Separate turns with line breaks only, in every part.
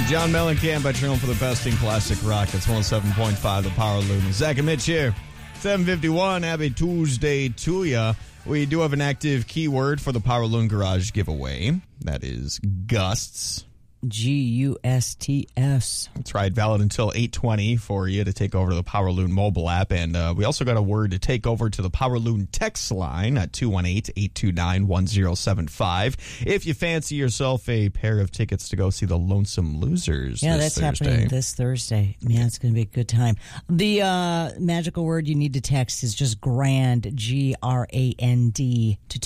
John Mellencamp at your home for the best in classic rock. It's 107.5 The Power Loon. Zach and Mitch here. 7:51. Happy Tuesday to ya. We do have an active keyword for the Power Loon Garage giveaway. That is gusts.
Gusts.
That's right. Valid until 8:20 for you to take over to the Power Loon mobile app. And we also got a word to take over to the Power Loon text line at 218-829-1075. If you fancy yourself a pair of tickets to go see the Lonesome Losers this Thursday.
Happening this Thursday. Man, it's going to be a good time. The magical word you need to text is just GRAND, G-R-A-N-D, to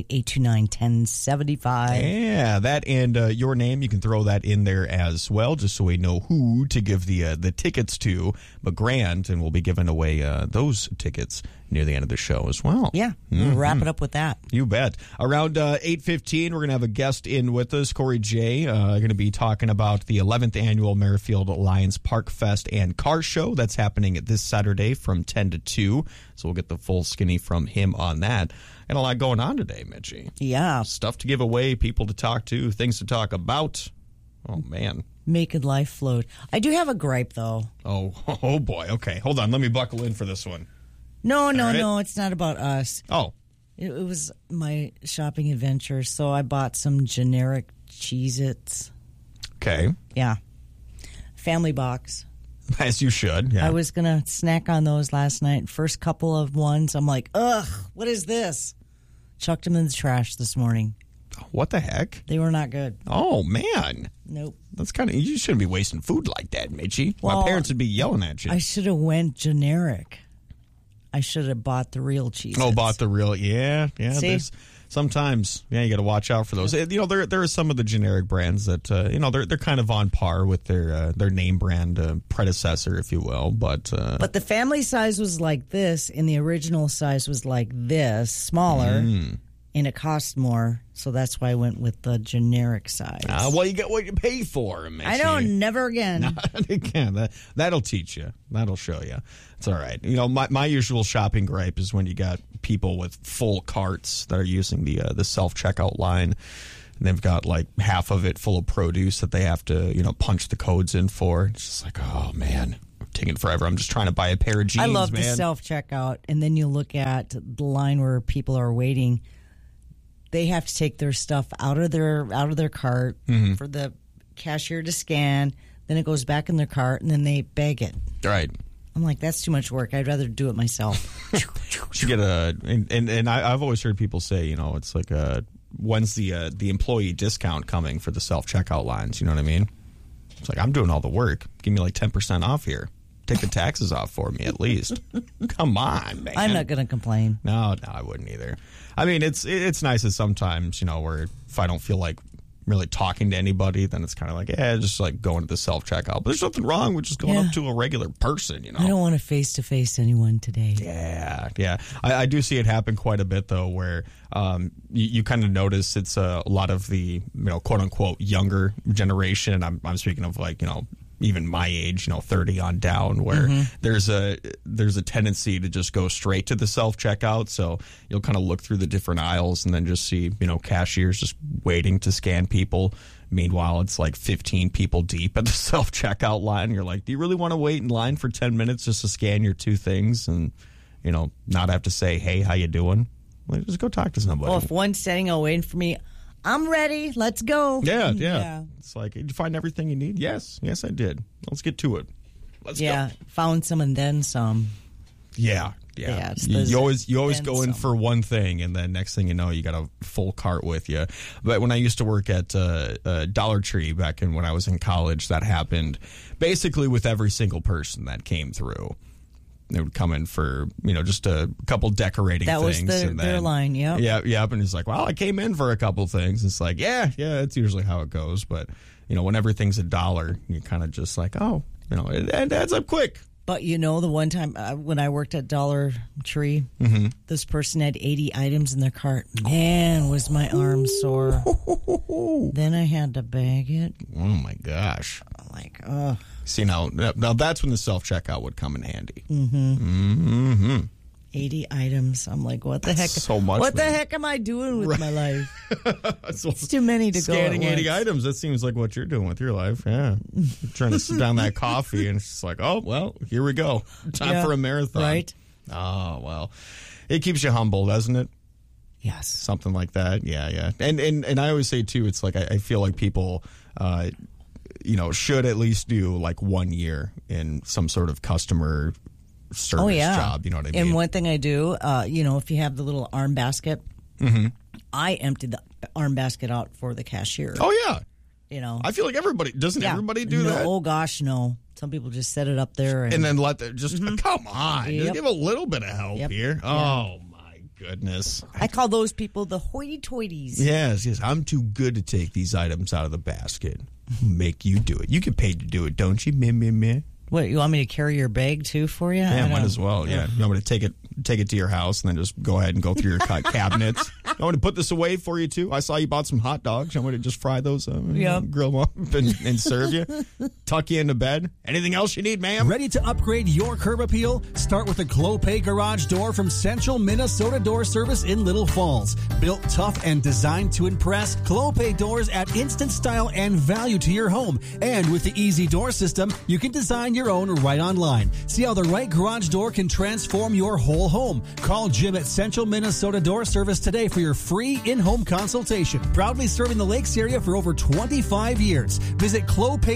218-829-1075.
Yeah, that and your name. You can throw that in there as well, just so we know who to give the tickets to. But grand, and we'll be giving away those tickets near the end of the show as well.
Yeah, we'll wrap it up with that.
You bet. Around 8:15, we're going to have a guest in with us, Corey J. Going to be talking about the 11th annual Merrifield Lions Park Fest and Car Show. That's happening this Saturday from 10 to 2. So we'll get the full skinny from him on that. And a lot going on today, Mitchie.
Yeah.
Stuff to give away, people to talk to, things to talk about. Oh, man.
Making life float. I do have a gripe, though.
Oh boy. Okay, hold on. Let me buckle in for this one.
No. It's not about us.
Oh.
It was my shopping adventure, so I bought some generic Cheez-Its.
Okay.
Yeah. Family box.
As you should, yeah.
I was going to snack on those last night. First couple of ones, I'm like, ugh, what is this? Chucked them in the trash this morning.
What the heck?
They were not good.
Oh, man.
Nope.
That's kind of, you shouldn't be wasting food like that, Mitchie.
Well,
my parents would be yelling at you.
I should have went generic. I should have bought the real Cheez-Its.
Oh, bought the real, yeah.
See?
There's sometimes, you got to watch out for those. You know, there are some of the generic brands that, they're kind of on par with their name brand predecessor, if you will. But
the family size was like this, and the original size was like this, smaller. And it cost more, so that's why I went with the generic size.
Well, you get what you pay for, Mitchie.
I know, never again.
Not again. That'll teach you. That'll show you. It's all right. You know, my usual shopping gripe is when you got people with full carts that are using the self-checkout line. And they've got like half of it full of produce that they have to, punch the codes in for. It's just like, oh, man. Taking forever. I'm just trying to buy a pair of jeans,
I love
man.
the self-checkout, and then you look at the line where people are waiting. They have to take their stuff out of their cart for the cashier to scan. Then it goes back in their cart, and then they bag it.
Right.
I'm like, that's too much work. I'd rather do it myself.
Should get and I've always heard people say, it's like when's the employee discount coming for the self checkout lines? You know what I mean? It's like, I'm doing all the work. Give me like 10% off here. Take the taxes off for me at least. Come on, man.
I'm not going to complain.
No, I wouldn't either. I mean, it's nice that sometimes, where if I don't feel like really talking to anybody, then it's kind of like, just like going to the self-checkout. But there's nothing wrong with just going up to a regular person,
I don't want to face-to-face anyone today.
Yeah. I do see it happen quite a bit, though, where you kind of notice it's a lot of the, quote-unquote younger generation. I'm speaking of like, even my age, 30 on down, where there's a tendency to just go straight to the self-checkout. So you'll kind of look through the different aisles and then just see, cashiers just waiting to scan people. Meanwhile, it's like 15 people deep at the self-checkout line. You're like, do you really want to wait in line for 10 minutes just to scan your two things and, not have to say, hey, how you doing? Well, just go talk to somebody.
Well, if one's standing there waiting for me, I'm ready. Let's go.
Yeah. It's like, did you find everything you need? Yes, I did. Let's get to it. Let's go.
Found some and then some.
Yeah. You always go in for one thing, and then next thing you know, you got a full cart with you. But when I used to work at Dollar Tree back when I was in college, that happened basically with every single person that came through. They would come in for, just a couple decorating things.
That was their line, yeah.
Yeah, and it's like, well, I came in for a couple things. It's like, yeah, it's usually how it goes. But, when everything's $1, you kind of just like, it adds up quick.
But, the one time when I worked at Dollar Tree, this person had 80 items in their cart. Man, was my arm sore. Then I had to bag it.
Oh, my gosh.
I'm like, oh.
See, now that's when the self-checkout would come in handy.
80 items. I'm like, what the heck?
So much.
What the heck am I doing with my life? It's too many to go.
Scanning 80 items. That seems like what you're doing with your life. Yeah. You're trying to sit down that coffee and it's just like, oh, well, here we go. Time for a marathon.
Right.
Oh, well. It keeps you humble, doesn't it?
Yes.
Something like that. Yeah. And I always say, too, it's like I feel like people, should at least do like 1 year in some sort of customer service job. You know what I mean?
And one thing I do, if you have the little arm basket, I empty the arm basket out for the cashier.
Oh, yeah. I feel like everybody do that?
Oh, gosh, no. Some people just set it up there. And
then let them come on. Just give a little bit of help here. Oh, my goodness.
I call those people the hoity-toities.
Yes. I'm too good to take these items out of the basket. Make you do it. You get paid to do it, don't you? Meh.
What, you want me to carry your bag, too, for you?
Yeah, might as well, yeah. You want me to take it to your house and then just go ahead and go through your cabinets? You want me to put this away for you, too? I saw you bought some hot dogs. You want me to just fry those, grill them up and serve you? Tuck you into bed? Anything else you need, ma'am?
Ready to upgrade your curb appeal? Start with a Clopay garage door from Central Minnesota Door Service in Little Falls. Built tough and designed to impress, Clopay doors add instant style and value to your home. And with the Easy Door system, you can design your own right online. See how the right garage door can transform your whole home. Call Jim at Central Minnesota Door Service today for your free in-home consultation. Proudly serving the Lakes area for over 25 years. Visit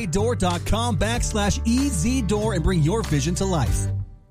clopaydor.com/EZDoor and bring your vision to life.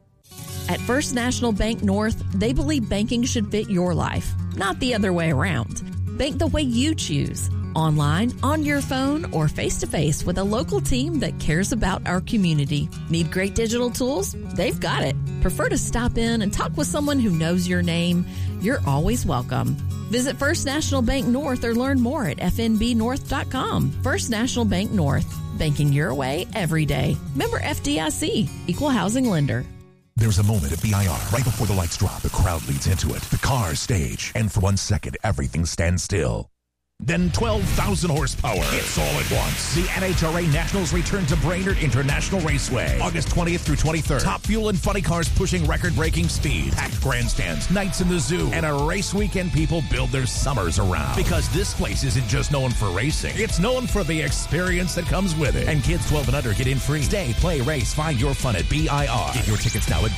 At First National Bank North, they believe banking should fit your life, not the other way around. Bank the way you choose. Online, on your phone, or face-to-face with a local team that cares about our community. Need great digital tools? They've got it. Prefer to stop in and talk with someone who knows your name? You're always welcome. Visit First National Bank North or learn more at fnbnorth.com. First National Bank North. Banking your way every day. Member FDIC. Equal housing lender.
There's a moment at BIR. Right before the lights drop, the crowd leads into it. The cars stage. And for 1 second, everything stands still. Then 12,000 horsepower. It's all at once. The NHRA Nationals return to Brainerd International Raceway. August 20th through 23rd. Top fuel and funny cars pushing record-breaking speed. Packed grandstands, nights in the zoo, and a race weekend people build their summers around. Because this place isn't just known for racing. It's known for the experience that comes with it. And kids 12 and under get in free. Stay, play, race, find your fun at BIR. Get your tickets now at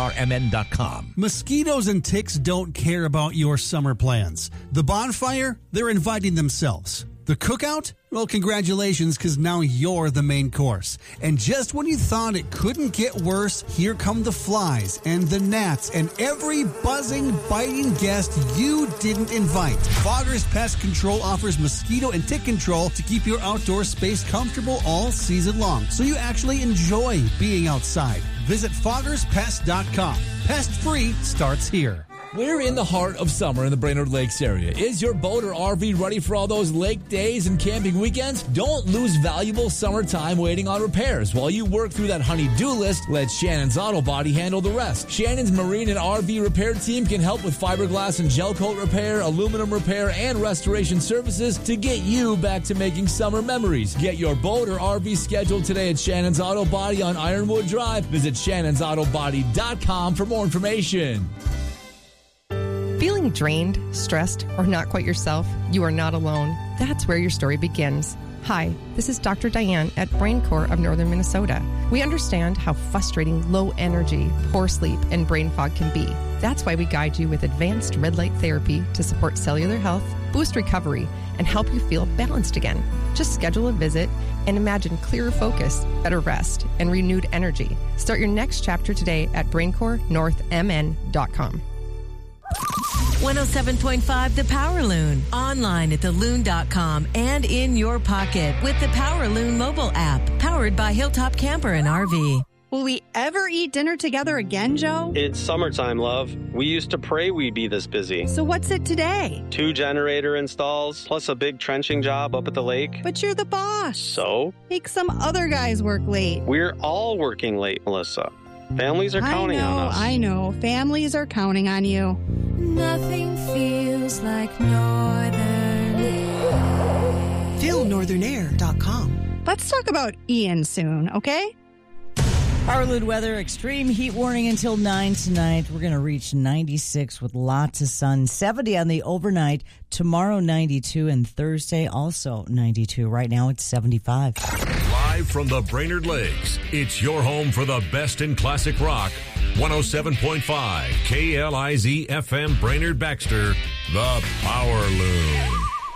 BIRMN.com.
Mosquitoes and ticks don't care about your summer plans. The bonfire, they're inviting themselves. The cookout? Well, congratulations, because now you're the main course. And just when you thought it couldn't get worse, here come the flies and the gnats and every buzzing, biting guest you didn't invite. Foggers Pest Control offers mosquito and tick control to keep your outdoor space comfortable all season long, so you actually enjoy being outside. Visit foggerspest.com. Pest free starts here.
We're in the heart of summer in the Brainerd Lakes area. Is your boat or RV ready for all those lake days and camping weekends? Don't lose valuable summertime waiting on repairs. While you work through that honey-do list, let Shannon's Auto Body handle the rest. Shannon's Marine and RV repair team can help with fiberglass and gel coat repair, aluminum repair, and restoration services to get you back to making summer memories. Get your boat or RV scheduled today at Shannon's Auto Body on Ironwood Drive. Visit shannonsautobody.com for more information.
Feeling drained, stressed, or not quite yourself? You are not alone. That's where your story begins. Hi, this is Dr. Diane at BrainCore of Northern Minnesota. We understand how frustrating low energy, poor sleep, and brain fog can be. That's why we guide you with advanced red light therapy to support cellular health, boost recovery, and help you feel balanced again. Just schedule a visit and imagine clearer focus, better rest, and renewed energy. Start your next chapter today at BrainCoreNorthMN.com.
107.5 The Power Loon. Online at theloon.com and in your pocket with the Power Loon mobile app. Powered by Hilltop Camper and RV.
Will we ever eat dinner together again, Joe?
It's summertime, love. We used to pray we'd be this busy.
So what's it today?
2 generator installs, plus a big trenching job up at the lake.
But you're the boss.
So?
Make some other guys work late.
We're all working late, Melissa. Families are counting on us.
I know. Families are counting on you.
Nothing feels like Northern Air.
FeelNorthernair.com.
Let's talk about Ian soon, okay?
Power Loon weather, extreme heat warning until 9 tonight. We're going to reach 96 with lots of sun. 70 on the overnight. Tomorrow, 92. And Thursday, also 92. Right now, it's 75.
Live from the Brainerd Lakes, it's your home for the best in classic rock. 107.5 KLIZ FM Brainerd Baxter, the Power Loon.